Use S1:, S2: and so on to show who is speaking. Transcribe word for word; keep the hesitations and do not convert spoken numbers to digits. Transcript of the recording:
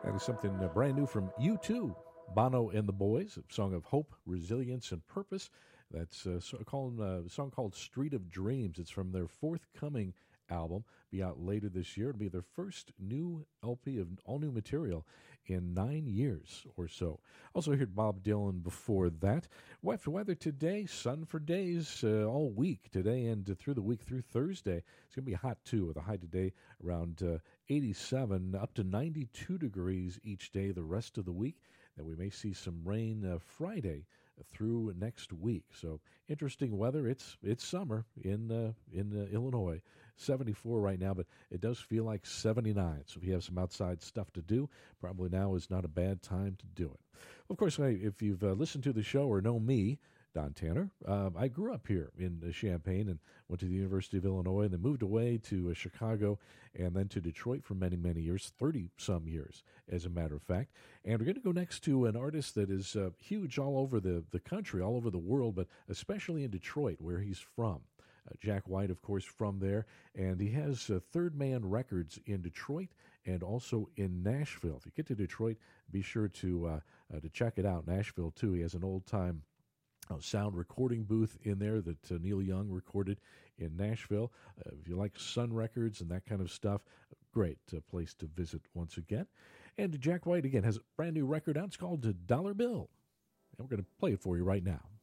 S1: That is something uh, brand new from U two, Bono and the Boys, a song of hope, resilience, and purpose. That's uh, so called, uh, a song called Street of Dreams. It's from their forthcoming album, be out later this year. It'll be their first new L P of all new material in nine years or so. Also heard Bob Dylan before that. Wet weather today, sun for days uh, all week today and through the week through Thursday. It's going to be hot too, with a high today around uh, eighty-seven up to ninety-two degrees each day the rest of the week. Then we may see some rain uh, Friday through next week. So interesting weather. It's it's summer in uh, in uh, Illinois. seventy-four right now, but it does feel like seventy-nine. So if you have some outside stuff to do, probably now is not a bad time to do it. Of course, if you've uh, listened to the show or know me, Don Tanner, uh, I grew up here in uh, Champaign and went to the University of Illinois and then moved away to uh, Chicago and then to Detroit for many, many years, thirty-some years, as a matter of fact. And we're going to go next to an artist that is uh, huge all over the, the country, all over the world, but especially in Detroit, where he's from. Uh, Jack White, of course, from there, and he has uh, Third Man Records in Detroit and also in Nashville. If you get to Detroit, be sure to uh, uh, to check it out. Nashville, too. He has an old-time Uh, sound recording booth in there that uh, Neil Young recorded in Nashville. Uh, if you like Sun Records and that kind of stuff, great uh, place to visit once again. And Jack White, again, has a brand new record out. It's called Dollar Bill. And we're going to play it for you right now.